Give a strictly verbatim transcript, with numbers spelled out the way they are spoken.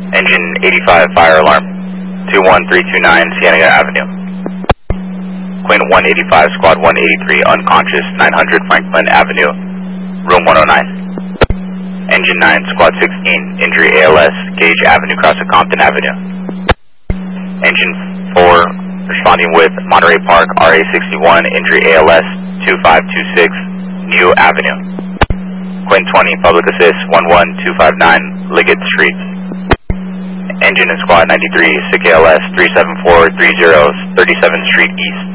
Engine eighty-five, fire alarm, two one three two nine Cienega Avenue. Queen one eighty-five, squad one eighty-three, unconscious, nine hundred Franklin Avenue, room one oh nine. Engine nine, squad sixteen, injury A L S, Gage Avenue, cross of Compton Avenue. Engine four, responding with Monterey Park, R A sixty-one, injury A L S, two five two six, New Avenue. Quinn twenty, public assist, one one two five nine, Liggett Street. Engine and squad ninety-three, S I C A L S, three seven four three zero, thirty-seventh Street East.